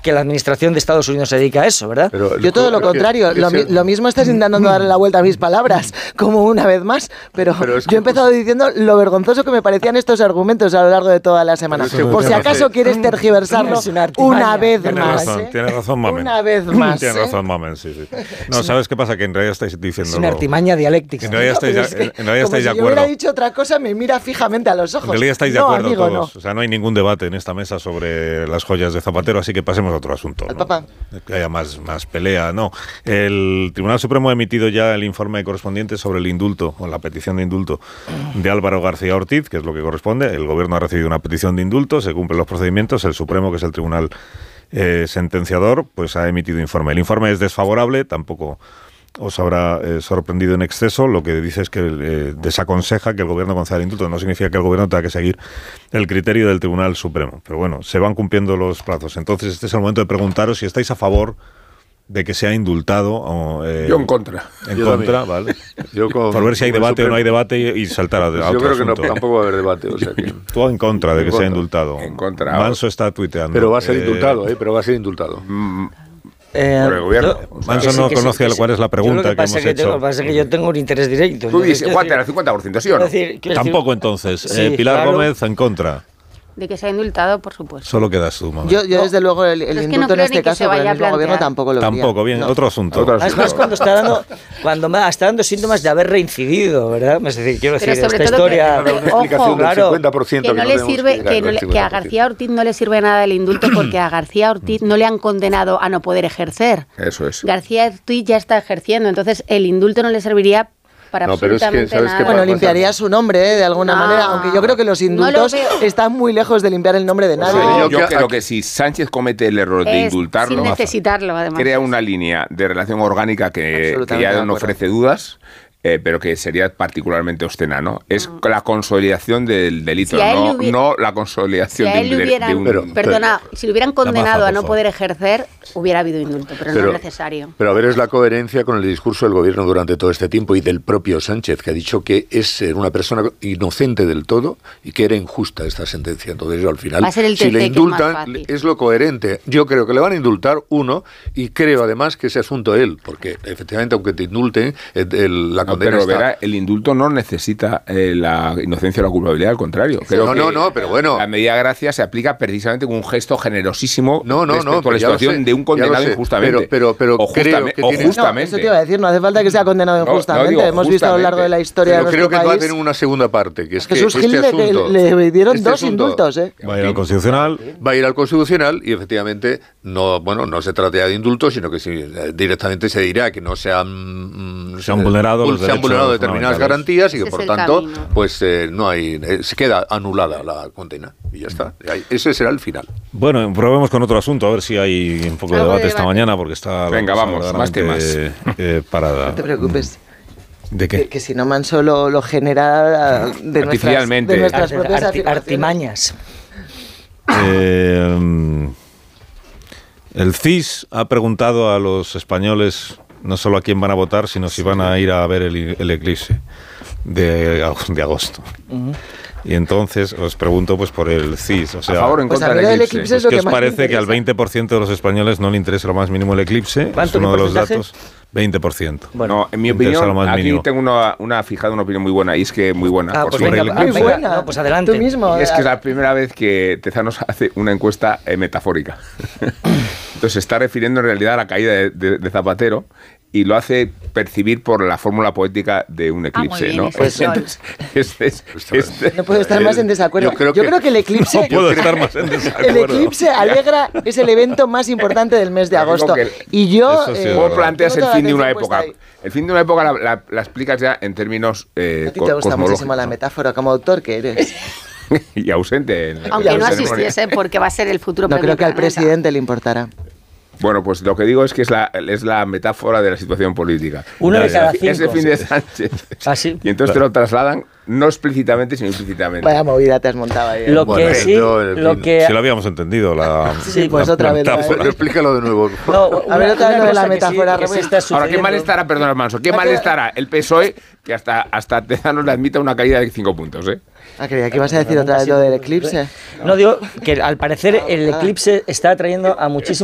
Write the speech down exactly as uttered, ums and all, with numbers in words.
que la administración de Estados Unidos se dedica a eso, ¿verdad? Pero, Yo todo lo contrario, lo, mi, lo mismo estás intentando darle la vuelta a mis palabras, como una vez más, pero, pero es que, yo he empezado pues, diciendo lo vergonzoso que me parecían estos argumentos a lo largo de toda la semana. Es que por si acaso quieres tergiversarlo una vez tiene más. Razón, ¿eh? Tiene razón, Mamen. Una vez más. Tiene ¿eh? razón, Mamen, sí, sí. No, ¿sabes qué pasa? Que en realidad estáis diciendo... Es una artimaña dialéctica. En realidad estáis, es que, en realidad estáis si de acuerdo. Si yo hubiera dicho otra cosa, me mira fijamente a los ojos. En realidad estáis de no, acuerdo amigo, todos. No. O sea, no hay ningún debate en esta mesa sobre las joyas de Zapatero, así que pasemos a otro asunto. Al ¿no? papá. Que haya más, más pelea. No. El Tribunal Supremo ha emitido ya el informe correspondiente sobre el indulto, o la petición de indulto de Álvaro García Ortiz, que es lo que corresponde. El Gobierno ha recibido una petición de indulto, se cumplen los procedimientos. El Supremo, que es el Tribunal eh, sentenciador, pues ha emitido informe. El informe es desfavorable, tampoco os habrá eh, sorprendido en exceso. Lo que dice es que eh, desaconseja que el Gobierno conceda el indulto. No significa que el Gobierno tenga que seguir el criterio del Tribunal Supremo. Pero bueno, se van cumpliendo los plazos. Entonces este es el momento de preguntaros si estáis a favor de que sea indultado. O, eh, yo en contra. En yo contra, también. Vale. Yo con, Por ver si hay debate Supremo. o no hay debate y, y saltar a, a pues otro yo creo asunto. que no, tampoco va a haber debate. O sea que... Tú en contra de que en sea contra. indultado. En contra. Manso está tuiteando. Pero va a ser eh, indultado, ¿eh? Pero va a ser indultado. Mm. Eh, por el gobierno. Yo, o sea, Manso sí, no que conoce sí, que cuál es la pregunta yo lo que, que pasa hemos que hecho. Tengo, lo que pasa es que yo tengo un interés directo. Tú dices, Juan, Juan, el cincuenta por ciento, ¿sí o no? Decir, Tampoco decir, entonces. Sí, eh, Pilar claro. Gómez en contra. De que sea indultado, por supuesto. Solo quedas tú, mamá. Yo, yo desde luego, el, el es que indulto no creo en este ni que caso se para el vaya a mismo gobierno plantear. tampoco lo vería. Tampoco, bien, No. otro asunto. Otro asunto. Además, cuando está dando, cuando va, está dando síntomas de haber reincidido, ¿verdad? Es decir, quiero Pero decir, sobre esta todo historia... que- Una explicación Ojo, del claro, cincuenta por ciento que no le tenemos sirve llegar que, al no le- que a cincuenta por ciento. García Ortiz no le sirve nada el indulto porque a García Ortiz no le han condenado a no poder ejercer. Eso es. García Ortiz ya está ejerciendo, entonces el indulto no le serviría para No, pero es que, absolutamente ¿sabes qué nada. pasa? Bueno, limpiaría su nombre, ¿eh? De alguna No, manera, aunque yo creo que los no lo indultos veo. están muy lejos de limpiar el nombre de nadie. No. Yo, Yo yo que- creo que si Sánchez comete el error de Es indultarlo, sin necesitarlo, además. crea una línea de relación orgánica que, que Absolutamente de ya no acuerdo. ofrece dudas, eh, pero que sería particularmente obscena, ¿no? Es la consolidación del delito, Si a él no, le hubiera- no la Si consolidación a de él un, le de- hubieran, de un... Pero- perdona, si le hubieran condenado Maza, a no por poder ejercer, hubiera habido indulto, pero, no es necesario. Pero a ver, es la coherencia con el discurso del gobierno durante todo este tiempo y del propio Sánchez, que ha dicho que es eh, una persona inocente del todo y que era injusta esta sentencia. Entonces, yo, al final, Va a ser el si le T C, que es más indultan, fácil. es lo coherente. Yo creo que le van a indultar uno y creo además que ese asunto él, porque efectivamente, aunque te indulten, eh, el- la No, condena pero está... verá, el indulto no necesita eh, la inocencia o la culpabilidad, al contrario. Creo No, que no, no, pero bueno. La medida de gracia se aplica precisamente con un gesto generosísimo No, no, respecto no, a pero la ya lo situación sé, de un ya lo condenado sé, injustamente. pero- pero- pero o creo justame- que o tiene- No, justamente. eso te iba a decir, no hace falta que sea condenado No, no, injustamente. digo Hemos visto a lo largo de la historia Pero de creo que nuestro va a país. tener una segunda parte, que es que Jesús este Gil le, asunto, le- le dieron este dos asunto indultos, ¿eh? Va a ir al Constitucional. va a ir al Constitucional y efectivamente no, bueno, no se trata ya de indulto, sino que sí, eh, directamente se dirá que no se han, mm, Se han vulnerado los se han vulnerado derechos determinadas fundamentales. garantías y que Ese por es el tanto camino. pues eh, no hay eh, se queda anulada la condena y ya está. Ahí- Ese será el final. Bueno, probemos con otro asunto, a ver si hay un poco de Algo de debate esta debate. mañana, porque está... la Venga, cosa vamos, más verdaderamente, eh, parada. No te preocupes. ¿De Que, qué? que si no Manso lo, lo genera de nuestras, Artificialmente. de nuestras Arti- propias arti- afirmaciones. artimañas. Eh, mm, el C I S ha preguntado a los españoles no solo a quién van a votar, sino si van a ir a ver el, el eclipse de, de agosto. Y entonces os pregunto pues por el C I S. O sea, a favor o en Pues a contra mí del del eclipse. eclipse es pues, lo ¿qué que os más me parece que al interesa. veinte por ciento de los españoles no le interesa lo más mínimo el eclipse? Es ¿Cuánto, uno qué de los porcentaje? datos. veinte por ciento. Bueno, No, en mi interesa opinión, lo más aquí mínimo. tengo una, una fijada, una opinión muy buena, y es que muy buena. Ah, por pues sobre venga, el ah, eclipse. Muy venga, buena. no, pues adelante. Tú mismo. Y es que es eh, la primera vez que Tezanos hace una encuesta eh, metafórica. Entonces se está refiriendo en realidad a la caída de, de- de Zapatero y lo hace percibir por la fórmula poética de un eclipse, bien, ¿no? ese sol. Entonces, es- es- es- No puedo estar más en desacuerdo. Yo creo Yo que- creo que el eclipse... No puedo estar más en El desacuerdo. eclipse alegra es el evento más importante del mes de Yo digo agosto. que el- Y yo... Eso sí es eh, verdad. ¿Cómo planteas tengo el toda fin de la una atención época? puesta ahí. El fin de una época la, la- la explicas ya en términos eh, A ti co- te gusta cosmológicos, muchísimo la ¿no? metáfora como autor que eres. Y ausente. En, Aunque en no la ceremonia. asistiese porque va a ser el futuro No creo que al premio Planeta. presidente le importará. Bueno, pues lo que digo es que es la, es la metáfora de la situación política. Uno de Ese- cada Ese cinco. fin de Sánchez. Ah, sí. Y entonces te lo trasladan no explícitamente, sino implícitamente. Vaya movida te has montado ahí. ¿eh? Lo Bueno, que sí, yo, en lo fin, que... Si lo habíamos entendido, la, Sí, pues la otra vez, metáfora. Pero explícalo de nuevo. No, A ver, otra vez lo de la cosa que sí- metáfora, que sí Rubén. está Ahora, ¿qué sucediendo. mal estará, perdona, Manso, qué Me mal queda- estará el P S O E que hasta, hasta Tezanos le admita una caída de cinco puntos, ¿eh? Ah, creía que ibas a decir otra vez lo del eclipse. No, digo que al parecer el eclipse está atrayendo a muchísimos